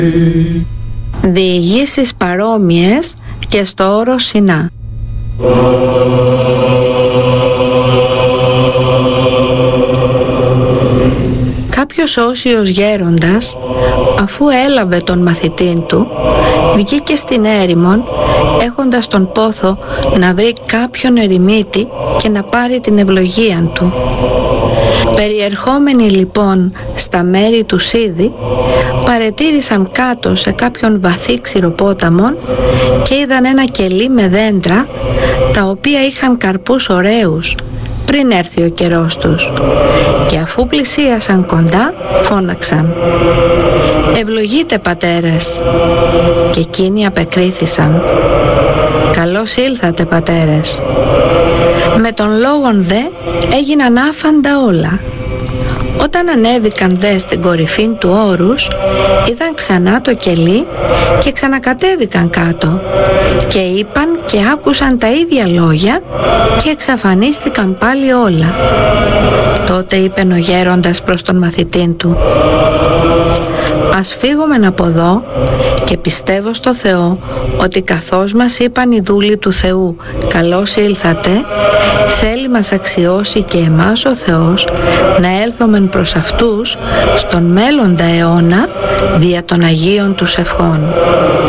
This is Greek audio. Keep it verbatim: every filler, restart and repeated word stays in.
Διηγήσεις παρόμοιες και στο όρο Σινά. Κάποιος όσιος γέροντας, αφού έλαβε τον μαθητήν του, βγήκε στην έρημον έχοντας τον πόθο να βρει κάποιον ερημίτη και να πάρει την ευλογία του. Περιερχόμενοι λοιπόν στα μέρη του Σίδη, παρετήρησαν κάτω σε κάποιον βαθύ ξηροπόταμον και είδαν ένα κελί με δέντρα, τα οποία είχαν καρπούς ωραίους, πριν έρθει ο καιρός τους, και αφού πλησίασαν κοντά φώναξαν «Ευλογείτε πατέρες», και εκείνοι απεκρίθησαν «Καλώς ήλθατε πατέρες». Με τον λόγον δε έγιναν άφαντα όλα. Όταν ανέβηκαν δε στην κορυφή του όρους, είδαν ξανά το κελί και ξανακατέβηκαν κάτω και είπαν και άκουσαν τα ίδια λόγια και εξαφανίστηκαν πάλι όλα. Τότε είπε ο γέροντας προς τον μαθητήν του «Ας φύγομεν από εδώ, και πιστεύω στο Θεό ότι καθώς μας είπαν οι δούλοι του Θεού καλώς ήλθατε, θέλει μας αξιώσει και εμάς ο Θεός να έλθομεν προς αυτούς στον μέλλοντα αιώνα δια των Αγίων τους ευχών».